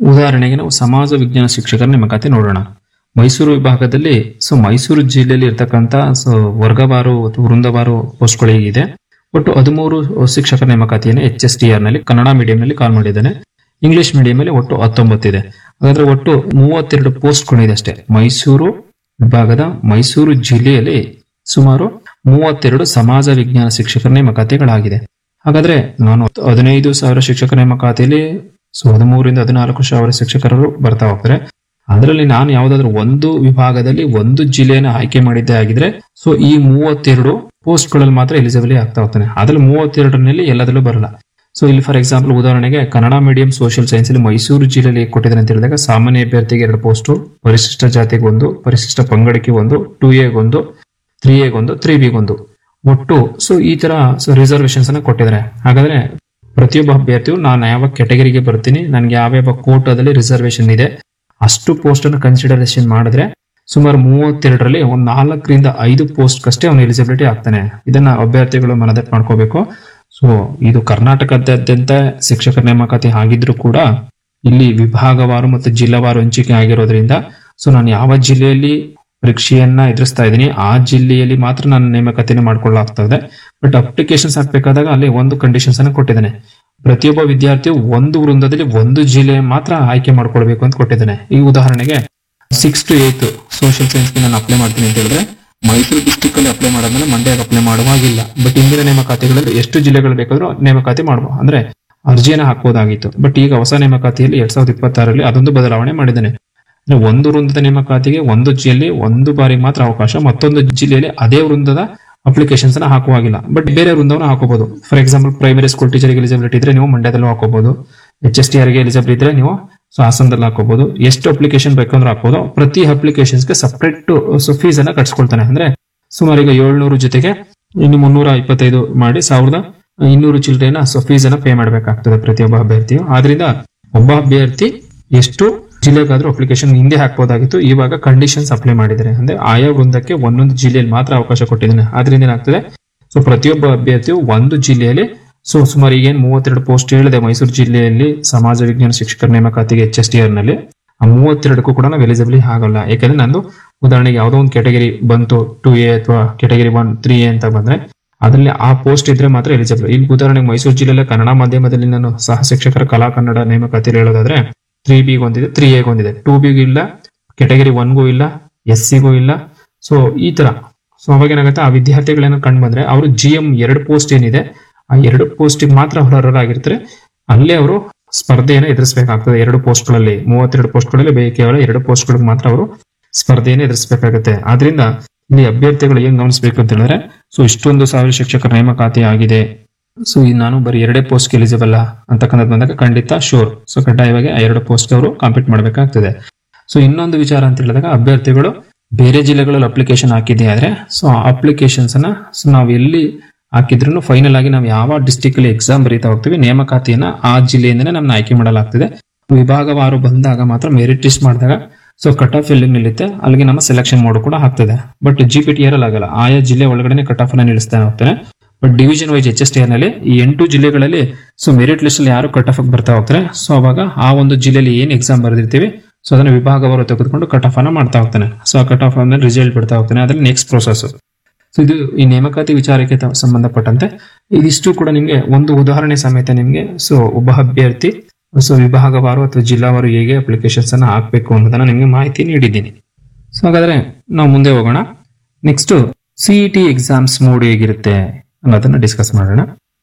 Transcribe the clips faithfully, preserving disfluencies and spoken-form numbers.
ಉದಾಹರಣೆಗೆ ನಾವು ಸಮಾಜ ವಿಜ್ಞಾನ ಶಿಕ್ಷಕರ ನೇಮಕಾತಿ ನೋಡೋಣ. ಮೈಸೂರು ವಿಭಾಗದಲ್ಲಿ ಸೊ ಮೈಸೂರು ಜಿಲ್ಲೆಯಲ್ಲಿ ಇರ್ತಕ್ಕಂಥ ಸೊ ವರ್ಗವಾರು ಅಥವಾ ವೃಂದವಾರು ಪೋಸ್ಟ್ಗಳಿಗಿದೆ. ಒಟ್ಟು ಹದಿಮೂರು ಶಿಕ್ಷಕರ ನೇಮಕಾತಿಯನ್ನು ಎಚ್ ಎಸ್ ಟಿ ಆರ್ ನಲ್ಲಿ ಕನ್ನಡ ಮೀಡಿಯಂ ನಲ್ಲಿ ಕಾಲ್ ಮಾಡಿದ್ದಾನೆ. ಇಂಗ್ಲಿಷ್ ಮೀಡಿಯಂ ಅಲ್ಲಿ ಒಟ್ಟು ಹತ್ತೊಂಬತ್ತಿದೆ. ಹಾಗಾದ್ರೆ ಒಟ್ಟು ಮೂವತ್ತೆರಡು ಪೋಸ್ಟ್ಗಳಿದೆ ಅಷ್ಟೇ. ಮೈಸೂರು ವಿಭಾಗದ ಮೈಸೂರು ಜಿಲ್ಲೆಯಲ್ಲಿ ಸುಮಾರು ಮೂವತ್ತೆರಡು ಸಮಾಜ ವಿಜ್ಞಾನ ಶಿಕ್ಷಕರ ನೇಮಕಾತಿಗಳಾಗಿದೆ. ಹಾಗಾದ್ರೆ ನಾನು ಹದಿನೈದು ಸಾವಿರ ಶಿಕ್ಷಕರ ನೇಮಕಾತಿಯಲ್ಲಿ ಸೊ ಹದಿಮೂರಿಂದ ಹದಿನಾಲ್ಕು ಸಾವಿರ ಶಿಕ್ಷಕರು ಬರ್ತಾ ಹೋಗ್ತಾರೆ. ಅದರಲ್ಲಿ ನಾನು ಯಾವ್ದಾದ್ರು ಒಂದು ವಿಭಾಗದಲ್ಲಿ ಒಂದು ಜಿಲ್ಲೆಯನ್ನು ಆಯ್ಕೆ ಮಾಡಿದ್ದೆ ಆಗಿದ್ರೆ ಸೊ ಈ ಮೂವತ್ತೆರಡು ಪೋಸ್ಟ್ ಗಳಲ್ಲಿ ಮಾತ್ರ ಎಲಿಜಿಬಲಿ ಆಗ್ತಾ ಹೋಗ್ತಾನೆ. ಅದ್ರಲ್ಲಿ ಮೂವತ್ತೆರಡರಲ್ಲಿ ಎಲ್ಲದಲ್ಲೂ ಬರಲ್ಲ. ಸೊ ಇಲ್ಲಿ ಫಾರ್ ಎಕ್ಸಾಂಪಲ್ ಉದಾಹರಣೆಗೆ ಕನ್ನಡ ಮೀಡಿಯಂ ಸೋಷಿಯಲ್ ಸೈನ್ಸ್ ಅಲ್ಲಿ ಮೈಸೂರು ಜಿಲ್ಲೆಯಲ್ಲಿ ಕೊಟ್ಟಿದ್ದಾರೆ ಅಂತ ಹೇಳಿದಾಗ ಸಾಮಾನ್ಯ ಅಭ್ಯರ್ಥಿಗೆ ಎರಡು ಪೋಸ್ಟ್, ಪರಿಶಿಷ್ಟ ಜಾತಿಗೆ ಒಂದು, ಪರಿಶಿಷ್ಟ ಪಂಗಡಕ್ಕೆ ಒಂದು, ಟೂ ಎಗೆ ಒಂದು, ತ್ರೀ ಎಗೆ ಒಂದು, ತ್ರೀ ಬಿಗೆ ಒಂದು, ಒಟ್ಟು ಸೊ ಈ ತರ ರಿಸರ್ವೇಶನ್ಸ್ ಅನ್ನ ಕೊಟ್ಟಿದ್ದಾರೆ. ಹಾಗಾದ್ರೆ ಪ್ರತಿಯೊಬ್ಬ ಅಭ್ಯರ್ಥಿಯು ನಾನು ಯಾವ ಕೆಟಗರಿಗೆ ಬರ್ತೀನಿ, ನನ್ಗೆ ಯಾವ್ಯಾವ ಕೋಟಾದಲ್ಲಿ ರಿಸರ್ವೇಶನ್ ಇದೆ ಅಷ್ಟು ಪೋಸ್ಟ್ ಅನ್ನು ಕನ್ಸಿಡರೇಷನ್ ಮಾಡಿದ್ರೆ ಸುಮಾರು ಮೂವತ್ತೆರಡರಲ್ಲಿ ಒಂದ್ ನಾಲ್ಕರಿಂದ ಐದು ಪೋಸ್ಟ್ ಅಷ್ಟೇ ಅವನು ಎಲಿಜಿಬಿಲಿಟಿ ಆಗ್ತಾನೆ. ಇದನ್ನ ಅಭ್ಯರ್ಥಿಗಳು ಮನದಟ್ಟು ಮಾಡ್ಕೋಬೇಕು. ಸೊ ಇದು ಕರ್ನಾಟಕದಾದ್ಯಂತ ಶಿಕ್ಷಕರ ನೇಮಕಾತಿ ಆಗಿದ್ರು ಕೂಡ ಇಲ್ಲಿ ವಿಭಾಗವಾರು ಮತ್ತು ಜಿಲ್ಲಾವಾರು ಹಂಚಿಕೆ ಆಗಿರೋದ್ರಿಂದ ಸೊ ನಾನು ಯಾವ ಜಿಲ್ಲೆಯಲ್ಲಿ ಪರೀಕ್ಷೆಯನ್ನ ಎದುರಿಸ್ತಾ ಇದ್ದೀನಿ ಆ ಜಿಲ್ಲೆಯಲ್ಲಿ ಮಾತ್ರ ನಾನು ನೇಮಕಾತಿನ ಮಾಡ್ಕೊಳ್ಳಾಗ್ತದೆ. ಬಟ್ ಅಪ್ಲಿಕೇಶನ್ಸ್ ಹಾಕ್ಬೇಕಾದಾಗ ಅಲ್ಲಿ ಒಂದು ಕಂಡೀಷನ್ಸ್ ಅನ್ನು ಕೊಟ್ಟಿದ್ದಾನೆ. ಪ್ರತಿಯೊಬ್ಬ ವಿದ್ಯಾರ್ಥಿಯು ಒಂದು ವೃಂದದಲ್ಲಿ ಒಂದು ಜಿಲ್ಲೆ ಮಾತ್ರ ಆಯ್ಕೆ ಮಾಡ್ಕೊಳ್ಬೇಕು ಅಂತ ಕೊಟ್ಟಿದ್ದಾನೆ. ಈ ಉದಾಹರಣೆಗೆ six to eight social science ನಾನು ಅಪ್ಲೈ ಮಾಡ್ತೀನಿ ಅಂತ ಹೇಳಿದ್ರೆ ಮೈಸೂರು ಡಿಸ್ಟಿಕ್ ಅಲ್ಲಿ ಅಪ್ಲೈ ಮಾಡಿದ್ಮೇಲೆ ಮಂಡ್ಯಕ್ಕೆ ಅಪ್ಲೈ ಮಾಡುವಾಗಿಲ್ಲ. ಬಟ್ ಇಂದಿನ ನೇಮಕಾತಿಗಳಲ್ಲಿ ಎಷ್ಟು ಜಿಲ್ಲೆಗಳು ಬೇಕಾದ್ರೂ ನೇಮಕಾತಿ ಮಾಡಬಹುದು, ಅಂದ್ರೆ ಅರ್ಜಿಯನ್ನು ಹಾಕಬಹುದಾಗಿತ್ತು. ಬಟ್ ಈಗ ಹೊಸ ನೇಮಕಾತಿಯಲ್ಲಿ ಎರಡ್ ಸಾವಿರದ ಇಪ್ಪತ್ತಾರರಲ್ಲಿ ಅದೊಂದು ಬದಲಾವಣೆ ಮಾಡಿದ್ದಾನೆ. ಒಂದು ವೃಂದದ ನೇಮಕಾತಿಗೆ ಒಂದು ಜಿಲ್ಲೆ ಒಂದು ಬಾರಿ ಮಾತ್ರ ಅವಕಾಶ, ಮತ್ತೊಂದು ಜಿಲ್ಲೆಯಲ್ಲಿ ಅದೇ ವೃಂದದ ಅಪ್ಲಿಕೇಶನ್ಸ್ ನ ಹಾಕುವಾಗಿಲ್ಲ. ಬಟ್ ಬೇರೆ ವೃಂದವನ್ನು ಹಾಕೋಬಹುದು. For example primary school ಟೀಚರ್ಗೆ eligibility ಇದ್ರೆ ನೀವು ಮಂಡ್ಯದಲ್ಲೂ ಹಾಕೋಬಹುದು. ಎಚ್ ಎಸ್ ಟಿ ಆರ್ ಗೆ ಎಲಿಜಿಬಿಲಿಟಿ ಇದ್ರೆ ನೀವು ಸೊ ಹಾಸನದಲ್ಲಿ ಹಾಕೋಬಹುದು. ಎಷ್ಟು ಅಪ್ಲಿಕೇಶನ್ ಬೇಕಂದ್ರೆ ಹಾಕೋಬಹುದು. ಪ್ರತಿ ಅಪ್ಲಿಕೇಶನ್ಸ್ಗೆ ಸಪರೇಟ್ ಸೊ ಫೀಸ್ ಅನ್ನ ಕಟ್ಸ್ಕೊಳ್ತಾನೆ. ಅಂದ್ರೆ ಸುಮಾರು ಈಗ ಏಳ್ನೂರು ಜೊತೆಗೆ ಇನ್ನು ಮುನ್ನೂರ ಇಪ್ಪತ್ತೈದು ಮಾಡಿ ಸಾವಿರದ ಇನ್ನೂರು ಚಿಲ್ಡ್ರನ್ ಸೊ ಫೀಸ್ ಅನ್ನ ಪೇ ಮಾಡಬೇಕಾಗ್ತದೆ ಪ್ರತಿಯೊಬ್ಬ ಅಭ್ಯರ್ಥಿಯು. ಆದ್ರಿಂದ ಒಬ್ಬ ಅಭ್ಯರ್ಥಿ ಎಷ್ಟು ಜಿಲ್ಲೆಗಾದ್ರೂ ಅಪ್ಲಿಕೇಶನ್ ಹಿಂದೆ ಹಾಕಬಹುದಾಗಿತ್ತು. ಇವಾಗ ಕಂಡೀಷನ್ಸ್ ಅಪ್ಲೈ ಮಾಡಿದ್ದಾರೆ. ಅಂದ್ರೆ ಆಯಾ ವೃಂದಕ್ಕೆ ಒಂದೊಂದು ಜಿಲ್ಲೆಯಲ್ಲಿ ಮಾತ್ರ ಅವಕಾಶ ಕೊಟ್ಟಿದ್ದಾನೆ. ಆದ್ರಿಂದ ಏನಾಗ್ತದೆ ಸೊ ಪ್ರತಿಯೊಬ್ಬ ಅಭ್ಯರ್ಥಿಯು ಒಂದು ಜಿಲ್ಲೆಯಲ್ಲಿ ಸೊ ಸುಮಾರು ಈಗೇನು ಮೂವತ್ತೆರಡು ಪೋಸ್ಟ್ ಹೇಳಿದೆ ಮೈಸೂರು ಜಿಲ್ಲೆಯಲ್ಲಿ ಸಮಾಜ ವಿಜ್ಞಾನ ಶಿಕ್ಷಕರ ನೇಮಕಾತಿಗೆ ಎಚ್ ಎಸ್ ಟಿ ಆರ್ ನಲ್ಲಿ, ಆ ಮೂವತ್ತೆರಡಕ್ಕೂ ಕೂಡ ನಾವು ಎಲಿಜಿಬಲಿ ಆಗಲ್ಲ. ಯಾಕಂದ್ರೆ ನಂದು ಉದಾಹರಣೆಗೆ ಯಾವುದೋ ಒಂದು ಕೆಟಗರಿ ಬಂತು ಟೂ ಎ ಅಥವಾ ಕೆಟಗರಿ ಒನ್ ತ್ರೀ ಎ ಅಂತ ಬಂದ್ರೆ ಅದರಲ್ಲಿ ಆ ಪೋಸ್ಟ್ ಇದ್ರೆ ಮಾತ್ರ ಎಲಿಜಿಬಲ್. ಇಲ್ಲಿ ಉದಾಹರಣೆಗೆ ಮೈಸೂರು ಜಿಲ್ಲೆಯಲ್ಲಿ ಕನ್ನಡ ಮಾಧ್ಯಮದಲ್ಲಿ ನಾನು ಸಹ ಶಿಕ್ಷಕರ ಕಲಾ ಕನ್ನಡ ನೇಮಕಾತಿಯಲ್ಲಿ ಹೇಳೋದಾದ್ರೆ ತ್ರೀ ಬಿಗೆ ಒಂದಿದೆ, ತ್ರೀ ಎಗೆ ಒಂದಿದೆ, ಟೂ ಬಿಗೂ ಇಲ್ಲ, ಕೆಟಗರಿ ಒನ್ಗೂ ಇಲ್ಲ, ಎಸ್ ಸಿಗೂ ಇಲ್ಲ. ಸೊ ಈ ತರ ಸೊ ಅವಾಗ ಏನಾಗುತ್ತೆ ಆ ವಿದ್ಯಾರ್ಥಿಗಳೇನೋ ಕಂಡು ಬಂದ್ರೆ ಅವರು ಜಿ ಎಂ ಎರಡು ಪೋಸ್ಟ್ ಏನಿದೆ ಆ ಎರಡು ಪೋಸ್ಟ್ ಮಾತ್ರ ಹೊರರಾಗಿರ್ತಾರೆ. ಅಲ್ಲೇ ಅವರು ಸ್ಪರ್ಧೆಯನ್ನು ಎದುರಿಸಬೇಕಾಗ್ತದೆ. ಎರಡು ಪೋಸ್ಟ್ ಗಳಲ್ಲಿ ಮೂವತ್ತೆರಡು ಪೋಸ್ಟ್ ಗಳಲ್ಲಿ ಕೇವಲ ಎರಡು ಪೋಸ್ಟ್ ಗಳಿಗೆ ಮಾತ್ರ ಅವರು ಸ್ಪರ್ಧೆಯನ್ನು ಎದುರಿಸಬೇಕಾಗುತ್ತೆ. ಆದ್ರಿಂದ ಇಲ್ಲಿ ಅಭ್ಯರ್ಥಿಗಳು ಏನ್ ಗಮನಿಸಬೇಕು ಅಂತ ಹೇಳಿದ್ರೆ ಸೊ ಇಷ್ಟೊಂದು ಸಾವಿರ ಶಿಕ್ಷಕರ ನೇಮಕಾತಿ ಆಗಿದೆ, ಸೊ ನಾನು ಬರೀ ಎರಡೇ ಪೋಸ್ಟ್ ಎಲಿಜಿಬಲ್ ಅಂತಕ್ಕಂಥದ್ದು ಬಂದಾಗ ಖಂಡಿತ ಶೋರ್ ಸೊ ಕಡ್ಡಾಯವಾಗಿ ಆ ಎರಡು ಪೋಸ್ಟ್ ಅವರು ಕಾಂಪೀಟ್ ಮಾಡಬೇಕಾಗ್ತದೆ. ಸೊ ಇನ್ನೊಂದು ವಿಚಾರ ಅಂತ ಹೇಳಿದಾಗ ಅಭ್ಯರ್ಥಿಗಳು ಬೇರೆ ಜಿಲ್ಲೆಗಳಲ್ಲಿ ಅಪ್ಲಿಕೇಶನ್ ಹಾಕಿದೆ ಆದ್ರೆ ಸೊ ಅಪ್ಲಿಕೇಶನ್ಸ್ ಅನ್ನ ಸೊ ನಾವು ಎಲ್ಲಿ ಹಾಕಿದ್ರು ಫೈನಲ್ ಆಗಿ ನಾವು ಯಾವ ಡಿಸ್ಟಿಕ್ ಅಲ್ಲಿ ಎಕ್ಸಾಮ್ ಬರೀತಾ ಹೋಗ್ತೀವಿ ನೇಮಕಾತಿಯನ್ನ ಆ ಜಿಲ್ಲೆಯಿಂದನೇ ನಮ್ನ ಆಯ್ಕೆ ಮಾಡಲಾಗ್ತದೆ. ವಿಭಾಗವಾರು ಬಂದಾಗ ಮಾತ್ರ ಮೆರಿಟ್ ಲಿಸ್ಟ್ ಮಾಡಿದಾಗ ಸೊ ಕಟ್ ಆಫ್ ಎಲ್ಲಿ ನಿಲ್ಲುತ್ತೆ ಅಲ್ಲಿಗೆ ನಮ್ಮ ಸೆಲೆಕ್ಷನ್ ಮೋಡ್ ಕೂಡ ಆಗ್ತದೆ. But G P T R ಅಲ್ಲಿ ಆಗಲ್ಲ. ಆಯಾ ಜಿಲ್ಲೆ ಒಳಗಡೆ ಕಟ್ ಆಫ್ ಅನ್ನ ನಿಲ್ಲಿಸ್ತಾ ಹೋಗ್ತಾನೆ. But division wise H S T R ನಲ್ಲಿ ಈ ಎಂಟು ಜಿಲ್ಲೆಗಳಲ್ಲಿ ಸೊ ಮೆರಿಟ್ ಲಿಸ್ಟ್ ಅಲ್ಲಿ ಯಾರು ಕಟ್ ಆಫ್ ಬರ್ತಾ ಹೋಗ್ತಾರೆ ಸೊ ಅವಾಗ ಆ ಒಂದು ಜಿಲ್ಲೆಯಲ್ಲಿ ಏನ್ ಎಕ್ಸಾಮ್ ಬರೆದಿರ್ತೀವಿ ಸೊ ಅದನ್ನ ವಿಭಾಗವಾರು ತೆಗೆದುಕೊಂಡು ಕಟ್ ಆಫ್ ಅನ್ನ ಮಾಡ್ತಾ ಹೋಗ್ತಾನೆ. ಸೊ ಆ ಕಟ್ ಆಫ್ ಆದ್ಮೇಲೆ ರಿಸಲ್ಟ್ ಬಿಡ್ತಾ ಹೋಗ್ತಾನೆ. ಅದ್ರಲ್ಲಿ ನೆಕ್ಸ್ಟ್ ಪ್ರೋಸೆಸ್. ಸೊ ಇದು ಈ ನೇಮಕಾತಿ ವಿಚಾರಕ್ಕೆ ಸಂಬಂಧಪಟ್ಟಂತೆ ಇದಿಷ್ಟು ಕೂಡ ನಿಮ್ಗೆ ಒಂದು ಉದಾಹರಣೆ ಸಮೇತ ನಿಮ್ಗೆ ಸೊ ಒಬ್ಬ ಅಭ್ಯರ್ಥಿ ಸೊ ವಿಭಾಗವಾರು ಅಥವಾ ಜಿಲ್ಲಾವಾರು ಹೇಗೆ ಅಪ್ಲಿಕೇಶನ್ಸ್ ಅನ್ನ ಹಾಕ್ಬೇಕು ಅನ್ನೋದನ್ನ ನಿಮ್ಗೆ ಮಾಹಿತಿ ನೀಡಿದ್ದೀನಿ. ಸೊ ಹಾಗಾದ್ರೆ ನಾವು ಮುಂದೆ ಹೋಗೋಣ. ನೆಕ್ಸ್ಟ್ ಸಿಇಟಿ ಎಕ್ಸಾಮ್ಸ್ ಮೋಡ್ ಹೇಗಿರುತ್ತೆ ಅನ್ನೋದನ್ನ ಡಿಸ್ಕಸ್ ಮಾಡೋಣ.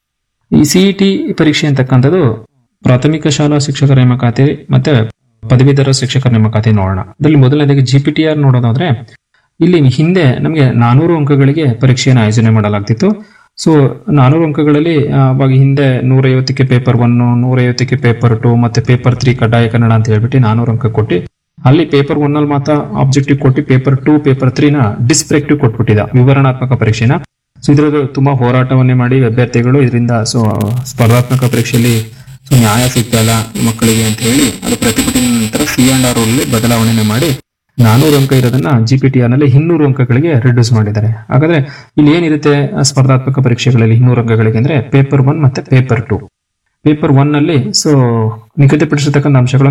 ಈ ಸಿಇಟಿ ಪರೀಕ್ಷೆ ಅಂತಕ್ಕಂಥದ್ದು ಪ್ರಾಥಮಿಕ ಶಾಲಾ ಶಿಕ್ಷಕರ ನೇಮಕಾತಿ ಮತ್ತೆ ಪದವೀಧರ ಶಿಕ್ಷಕರ ನೇಮಕಾತಿ ನೋಡೋಣ. ಅದರಲ್ಲಿ ಮೊದಲನೇದಾಗಿ ಜಿ ಪಿ ಟಿ ಆರ್ ನೋಡೋದಾದ್ರೆ ಇಲ್ಲಿ ಹಿಂದೆ ನಮಗೆ ನಾನೂರು ಅಂಕಗಳಿಗೆ ಪರೀಕ್ಷೆಯನ್ನು ಆಯೋಜನೆ ಮಾಡಲಾಗ್ತಿತ್ತು. ಸೊ ನಾನೂರು ಅಂಕಗಳಲ್ಲಿ ಅವಾಗ ಹಿಂದೆ ನೂರೈವತ್ತಕ್ಕೆ ಪೇಪರ್ ಒನ್, ನೂರೈವತ್ತಕ್ಕೆ ಪೇಪರ್ ಟು ಮತ್ತೆ ಪೇಪರ್ ತ್ರೀ ಕಡ್ಡಾಯ ಕನ್ನಡ ಅಂತ ಹೇಳ್ಬಿಟ್ಟು ನಾನೂರು ಅಂಕ ಕೊಟ್ಟು ಅಲ್ಲಿ ಪೇಪರ್ ಒನ್ ಅಲ್ಲಿ ಮಾತ್ರ ಆಬ್ಜೆಕ್ಟಿವ್ ಕೊಟ್ಟು ಪೇಪರ್ ಟು ಪೇಪರ್ ತ್ರೀ ನ ಡಿಸ್ಕ್ರಿಪ್ಟಿವ್ ಕೊಟ್ಬಿಟ್ಟಿದ ವಿವರಣಾತ್ಮಕ ಪರೀಕ್ಷೆನ. ಸೊ ಇದ್ರದ್ದು ತುಂಬಾ ಹೋರಾಟವನ್ನೇ ಮಾಡಿ ಅಭ್ಯರ್ಥಿಗಳು ಇದರಿಂದ ಸೊ ಸ್ಪರ್ಧಾತ್ಮಕ ಪರೀಕ್ಷೆಯಲ್ಲಿ ಸೊ ನ್ಯಾಯ ಸಿಗ್ತಲ್ಲ ಮಕ್ಕಳಿಗೆ ಅಂತ ಹೇಳಿ ಅದು ಪ್ರತಿಭಟನೆ ನಂತರ ಸಿ ಅಂಡ್ ಆರ್ ಅಲ್ಲಿ ಬದಲಾವಣೆ ಮಾಡಿ ನಾನೂರು ಅಂಕ ಇರೋದನ್ನ ಜಿ ಪಿ ಟಿ ಆರ್ ನಲ್ಲಿ ಇನ್ನೂರು ಅಂಕಗಳಿಗೆ ರಿಡ್ಯೂಸ್ ಮಾಡಿದ್ದಾರೆ. ಹಾಗಾದ್ರೆ ಇಲ್ಲಿ ಏನಿರುತ್ತೆ ಸ್ಪರ್ಧಾತ್ಮಕ ಪರೀಕ್ಷೆಗಳಲ್ಲಿ ಇನ್ನೂರು ಅಂಕಗಳಿಗೆ ಅಂದ್ರೆ ಪೇಪರ್ ಒನ್ ಮತ್ತೆ ಪೇಪರ್ ಟು. ಪೇಪರ್ ಒನ್ ಅಲ್ಲಿ ಸೊ ನಿಗದಿಪಡಿಸಿರ್ತಕ್ಕಂಥ ಅಂಶಗಳು